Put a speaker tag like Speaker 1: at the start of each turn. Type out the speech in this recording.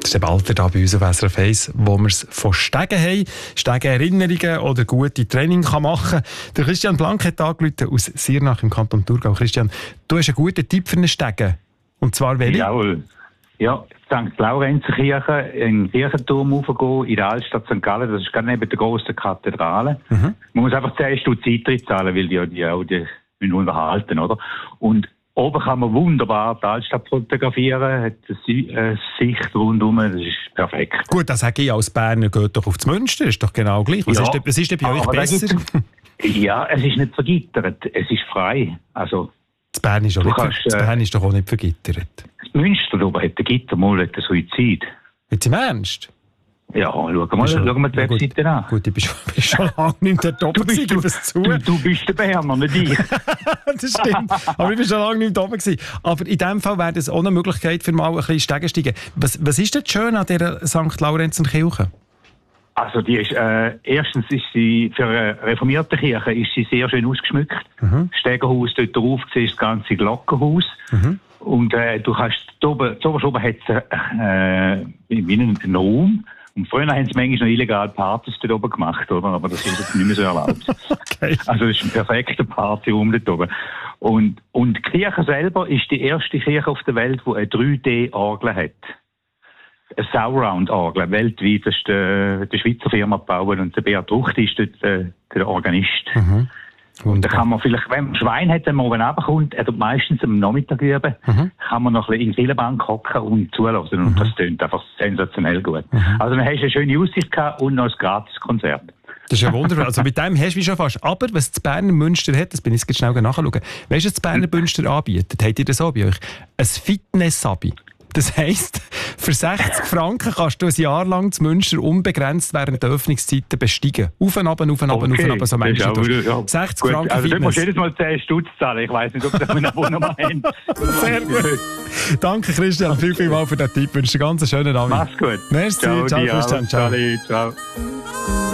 Speaker 1: Das ist der Walter da bei uns auf SRF 1, wo wir es von Stegen haben, Stegen-Erinnerungen oder gute Training machen kann. Der Christian Blank hat angerufen aus Siernach im Kanton Thurgau. Christian, du hast einen guten Tipp für einen Stegen. Und zwar welchen?
Speaker 2: Jawohl. Ja, St. Laurenzkirche, in den Kirchenturm raufgehen, in der Altstadt St. Gallen, das ist gerade neben der grossen Kathedrale. Man muss einfach 10 Stunden Eintritt zahlen, weil die müssen unterhalten, oder? Und oben kann man wunderbar die Altstadt fotografieren, hat eine Sicht rundum, das ist perfekt.
Speaker 1: Gut, das sage ich als Berner, geht doch auf das Münster, ist doch genau gleich. Was ist denn bei euch besser?
Speaker 2: Ja, es ist nicht vergittert, es ist frei. Also,
Speaker 1: das Bern ist doch auch nicht vergittert.
Speaker 2: Das Münster oben hat ein Gitter, mal hat Suizid.
Speaker 1: Jetzt im Ernst?
Speaker 2: Ja, schauen wir die Webseite an.
Speaker 1: Gut, ich bin schon lange nicht der Top gewesen, gib es zu.
Speaker 2: Du bist der Berner, nicht ich.
Speaker 1: Das stimmt, aber ich bin schon lange nicht oben gewesen. Aber in diesem Fall wäre das auch eine Möglichkeit für mal ein bisschen Stegen steigen. Was ist denn schön an dieser St. Laurenzenkirche?
Speaker 2: Also die ist, erstens ist sie für eine reformierte Kirche ist sie sehr schön ausgeschmückt. Stegenhaus dort drauf, siehst das ganze Glockenhaus. Und du kannst oben hat es wie einen Raum. Und früher haben sie manchmal noch illegal Partys dort oben gemacht, oder? Aber das ist jetzt nicht mehr so erlaubt.
Speaker 1: Okay.
Speaker 2: Also das ist ein perfekter Partyraum dort oben. Und die Kirche selber ist die erste Kirche auf der Welt, die eine 3D-Orgel hat. Eine Surround-Orgel, weltweit. Das ist die Schweizer Firma gebaut und der Beat Ruchti ist dort der Organist. Und da kann man vielleicht, wenn man Schwein hat, wenn man oben runterkommt, meistens am Nachmittag üben, kann man noch ein bisschen in die Killenbank hocken und zulassen. Und das tönt einfach sensationell gut. Also dann hast du eine schöne Aussicht gehabt und noch ein Gratis-Konzert.
Speaker 1: Das ist ja wunderbar. Also mit dem hast du mich schon fast. Aber was das Berner Münster hat, das bin ich jetzt schnell nachschauen. Weißt du, was das Berner Münster anbietet? Habt ihr das auch bei euch? Ein Fitness-Abi. Das heisst, für 60 Franken kannst du ein Jahr lang das Münster unbegrenzt während der Öffnungszeiten besteigen. Auf und ab, so Menschen. 60
Speaker 2: gut.
Speaker 1: Franken
Speaker 2: Also du musst
Speaker 1: Fitness.
Speaker 2: jedes Mal 10 Stutz zahlen. Ich weiss nicht, ob das ein Abonnement haben.
Speaker 1: Sehr gut. Danke Christian, viel mal für den Tipp. Ich wünsche dir einen ganz schönen Abend.
Speaker 2: Mach's gut.
Speaker 1: Merci, ciao Christian. Ciao.
Speaker 2: Ciao.